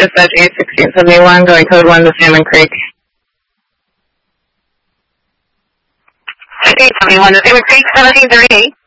Dispatch 81671, going code 1 to Salmon Creek. 871 to Salmon Creek, 1738.